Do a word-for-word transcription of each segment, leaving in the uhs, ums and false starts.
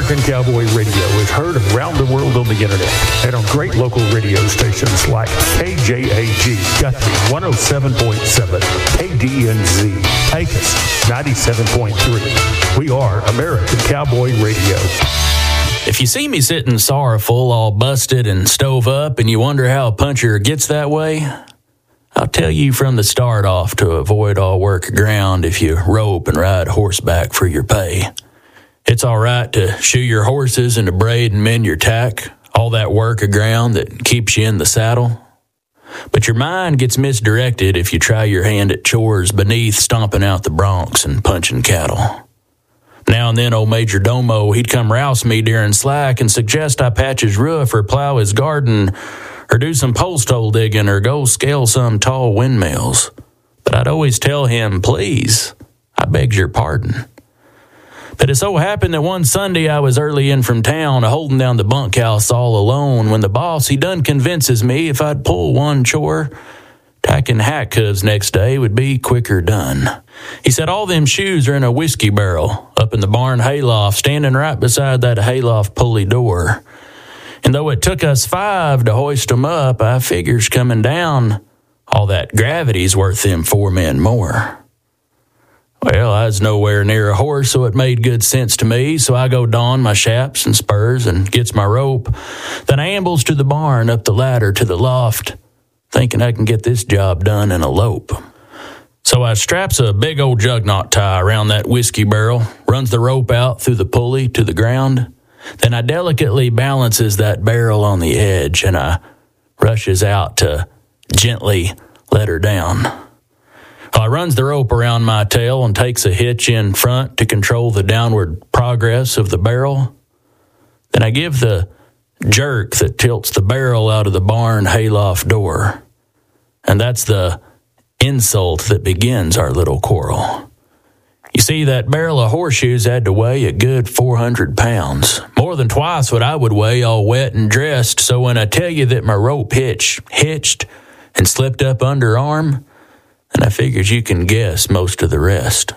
American Cowboy Radio is heard around the world on the internet and on great local radio stations like K J A G, Guthrie one oh seven point seven, K D N Z, Pecos ninety-seven point three. We are American Cowboy Radio. If you see me sitting sorrowful, all busted and stove up, and you wonder how a puncher gets that way, I'll tell you from the start off to avoid all work ground if you rope and ride horseback for your pay. It's all right to shoe your horses and to braid and mend your tack, all that work aground that keeps you in the saddle. But your mind gets misdirected if you try your hand at chores beneath stomping out the broncs and punching cattle. Now and then old Major Domo, he'd come rouse me during slack and suggest I patch his roof or plow his garden or do some post hole digging or go scale some tall windmills. But I'd always tell him, please, I begs your pardon. But it so happened that one Sunday I was early in from town, holding down the bunkhouse all alone, when the boss, he done convinces me if I'd pull one chore, tacking hack hooves next day would be quicker done. He said all them shoes are in a whiskey barrel up in the barn hayloft, standing right beside that hayloft pulley door. And though it took us five to hoist 'em up, I figures coming down, all that gravity's worth them four men more. Well, I was nowhere near a horse, so it made good sense to me, so I go don my chaps and spurs and gets my rope. Then I ambles to the barn, up the ladder to the loft, thinking I can get this job done in a lope. So I straps a big old jug knot tie around that whiskey barrel, runs the rope out through the pulley to the ground. Then I delicately balances that barrel on the edge, and I rushes out to gently let her down. I runs the rope around my tail and takes a hitch in front to control the downward progress of the barrel. Then I give the jerk that tilts the barrel out of the barn hayloft door. And that's the insult that begins our little quarrel. You see, that barrel of horseshoes had to weigh a good four hundred pounds, more than twice what I would weigh all wet and dressed. So when I tell you that my rope hitch hitched and slipped up underarm, and I figures you can guess most of the rest.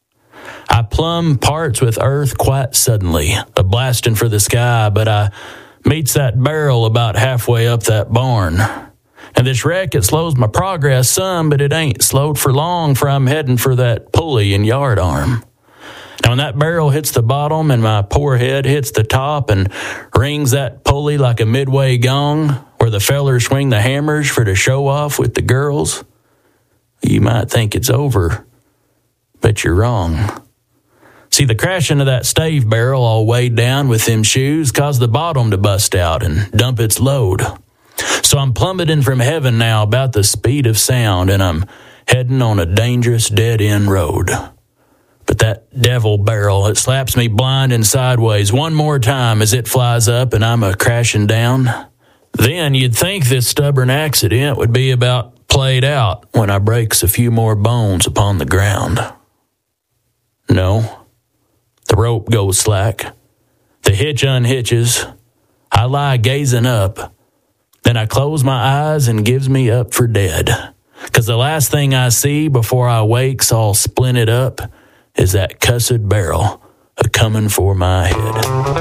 I plumb parts with earth quite suddenly, a blasting for the sky, but I meets that barrel about halfway up that barn. And this wreck, it slows my progress some, but it ain't slowed for long, for I'm heading for that pulley and yard arm. Now when that barrel hits the bottom and my poor head hits the top and rings that pulley like a midway gong, where the fellers swing the hammers for to show off with the girls, you might think it's over, but you're wrong. See, the crashing of that stave barrel all weighed down with them shoes caused the bottom to bust out and dump its load. So I'm plummeting from heaven now about the speed of sound, and I'm heading on a dangerous dead-end road. But that devil barrel, it slaps me blind and sideways one more time as it flies up and I'm a-crashing down. Then you'd think this stubborn accident would be about played out when I breaks a few more bones upon the ground. No. The rope goes slack. The hitch unhitches. I lie gazing up. Then I close my eyes and gives me up for dead. 'Cause the last thing I see before I wakes all splinted up is that cussed barrel a-comin' for my head.